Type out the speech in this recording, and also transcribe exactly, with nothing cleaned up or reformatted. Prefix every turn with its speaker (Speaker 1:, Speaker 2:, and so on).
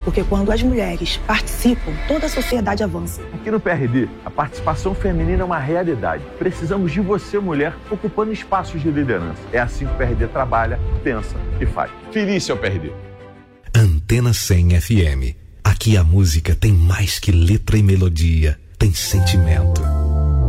Speaker 1: Porque quando as mulheres participam, toda a sociedade avança.
Speaker 2: Aqui no P R D, a participação feminina é uma realidade. Precisamos de você, mulher, ocupando espaços de liderança. É assim que o P R D trabalha, pensa e faz. Felícia ao P R D.
Speaker 3: Antena cem F M. Aqui a música tem mais que letra e melodia, tem sentimento.